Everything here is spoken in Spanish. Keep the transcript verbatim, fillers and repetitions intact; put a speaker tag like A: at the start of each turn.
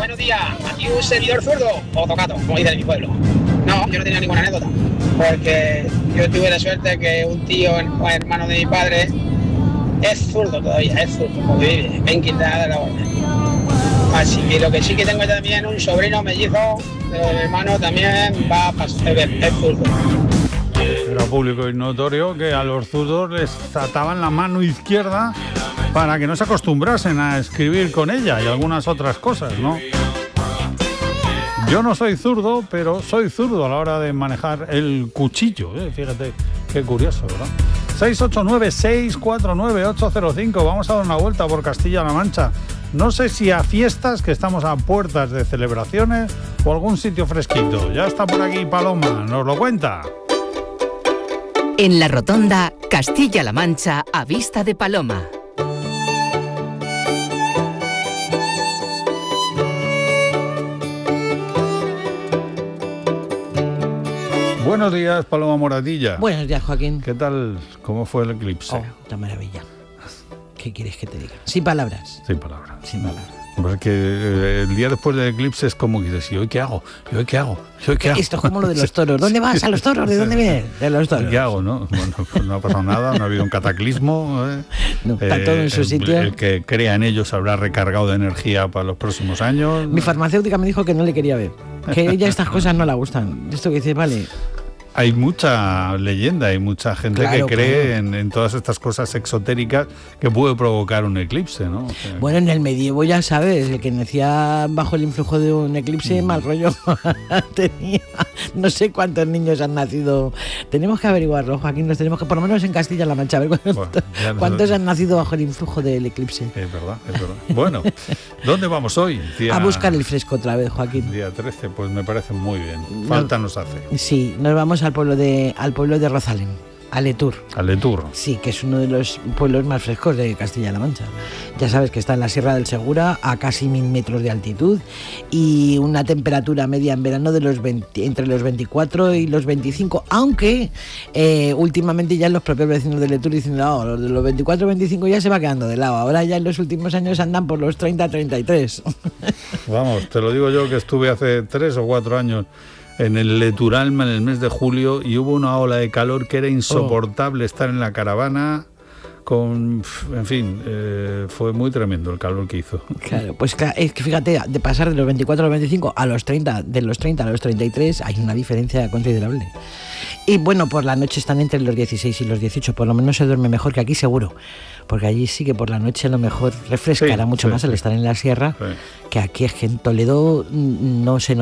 A: buenos días. Aquí un servidor zurdo o tocato, como dice en mi pueblo. No, yo no tenía ninguna anécdota, porque yo tuve la suerte que un tío, o hermano de mi padre, es zurdo todavía, es zurdo, porque vive en Quintana de la Orden. Así que lo que sí que tengo también un sobrino mellizo, pero el hermano también va a pasar, es zurdo.
B: Era público y notorio que a los zurdos les ataban la mano izquierda para que no se acostumbrasen a escribir con ella y algunas otras cosas, ¿no? Yo no soy zurdo, pero soy zurdo a la hora de manejar el cuchillo, ¿eh? Fíjate, qué curioso, ¿verdad? seis ocho nueve, seis cuatro nueve, ocho cero cinco. Vamos a dar una vuelta por Castilla-La Mancha. No sé si a fiestas, que estamos a puertas de celebraciones, o algún sitio fresquito. Ya está por aquí Paloma, nos lo cuenta.
C: En la Rotonda, Castilla-La Mancha, a vista de Paloma.
B: Buenos días, Paloma Moradilla.
D: Buenos días, Joaquín.
B: ¿Qué tal? ¿Cómo fue el eclipse?
D: Oh, una maravilla. ¿Qué quieres que te diga? Sin palabras.
B: Sin palabras.
D: Sin palabras.
B: Porque eh, el día después del eclipse es como que dices, ¿y hoy qué hago? ¿Y hoy qué hago? ¿Y hoy qué hago?
D: Esto es como lo de los toros. ¿Dónde vas? ¿A los toros? ¿De dónde vienes? De los toros.
B: ¿Qué hago, no? Bueno, pues no ha pasado nada, no ha habido un cataclismo. ¿eh?
D: No, está eh, todo en su
B: el,
D: sitio.
B: El que crea en ellos habrá recargado de energía para los próximos años.
D: Mi farmacéutica me dijo que no le quería ver. Que ella estas cosas no la gustan. Esto que dice, vale...
B: Hay mucha leyenda, hay mucha gente
D: claro,
B: que cree
D: claro.
B: en, en todas estas cosas exotéricas que puede provocar un eclipse, ¿no? O sea,
D: bueno, en el medievo ya sabes, el que nacía bajo el influjo de un eclipse, mm. mal rollo tenía. No sé cuántos niños han nacido. Tenemos que averiguarlo, Joaquín, nos tenemos que, por lo menos en Castilla-La Mancha, a ver cuántos, bueno, no cuántos han nacido bajo el influjo del eclipse.
B: Es verdad, es verdad. Bueno, ¿dónde vamos hoy? Día,
D: a buscar el fresco otra vez, Joaquín.
B: Día trece, pues me parece muy bien. Falta
D: no,
B: nos hace.
D: Sí, nos vamos al pueblo de al pueblo de Rozalén, a Letur.
B: A Letur.
D: Sí, que es uno de los pueblos más frescos de Castilla-La Mancha. Ya sabes que está en la Sierra del Segura, a casi mil metros de altitud, y una temperatura media en verano de los veinte, entre los veinticuatro y los veinticinco, aunque eh, últimamente ya los propios vecinos de Letur dicen, no, los de los veinticuatro veinticinco ya se va quedando de lado. Ahora ya en los últimos años andan por los treinta treinta y tres.
B: Vamos, te lo digo yo que estuve hace tres o cuatro años en el Leturalma en el mes de julio y hubo una ola de calor que era insoportable oh. estar en la caravana con, en fin, eh, fue muy tremendo el calor que hizo.
D: Claro, pues claro, es que fíjate, de pasar de los veinticuatro a los veinticinco a los treinta, de los treinta a los treinta y tres, hay una diferencia considerable. Y bueno, por la noche están entre los dieciséis y los dieciocho, por lo menos se duerme mejor que aquí seguro, porque allí sí que por la noche a lo mejor refrescará sí, mucho sí, más sí. el estar en la sierra, sí. que aquí es que en Toledo no se